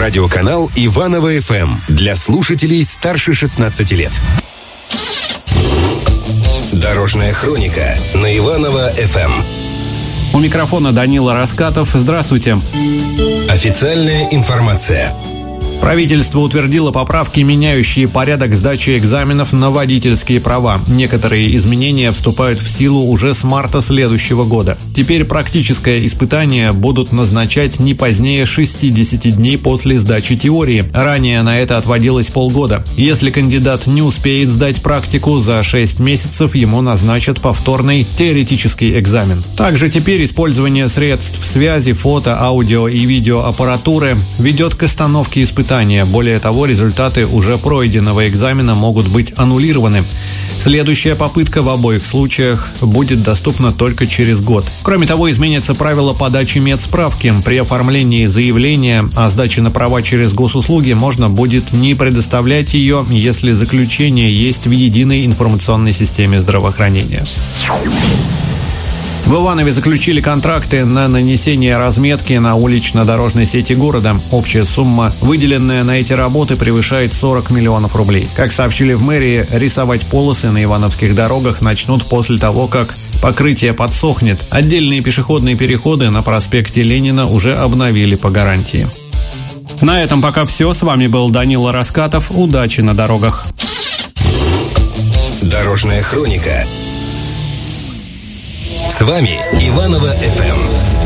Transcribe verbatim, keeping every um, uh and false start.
Радиоканал Иваново эф эм для слушателей старше шестнадцати лет. Дорожная хроника на Иваново эф эм. У микрофона Данила Раскатов. Здравствуйте. Официальная информация. Правительство утвердило поправки, меняющие порядок сдачи экзаменов на водительские права. Некоторые изменения вступают в силу уже с марта следующего года. Теперь практическое испытание будут назначать не позднее шестидесяти дней после сдачи теории. Ранее на это отводилось полгода. Если кандидат не успеет сдать практику, за шесть месяцев ему назначат повторный теоретический экзамен. Также теперь использование средств связи, фото, аудио и видеоаппаратуры ведет к остановке испытания. Более того, результаты уже пройденного экзамена могут быть аннулированы. Следующая попытка в обоих случаях будет доступна только через год. Кроме того, изменятся правила подачи медсправки. При оформлении заявления о сдаче на права через госуслуги можно будет не предоставлять ее, если заключение есть в единой информационной системе здравоохранения. В Иванове заключили контракты на нанесение разметки на улично-дорожной сети города. Общая сумма, выделенная на эти работы, превышает сорок миллионов рублей. Как сообщили в мэрии, рисовать полосы на ивановских дорогах начнут после того, как покрытие подсохнет. Отдельные пешеходные переходы на проспекте Ленина уже обновили по гарантии. На этом пока все. С вами был Данила Раскатов. Удачи на дорогах. Дорожная хроника. С вами Иваново эф эм.